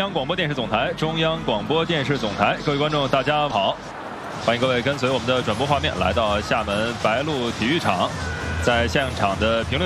央广播电视总台，中央广播电视总台，各位观众，大家好，欢迎各位跟随我们的转播画面来到厦门白鹿体育场，在现场的评论。